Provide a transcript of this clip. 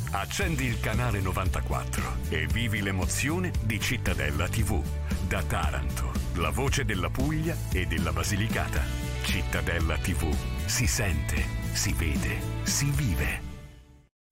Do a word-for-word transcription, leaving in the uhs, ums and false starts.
Accendi il canale novantaquattro e vivi l'emozione di Cittadella tivù. Da Taranto, la voce della Puglia e della Basilicata. Cittadella tivù. Si sente, si vede, si vive.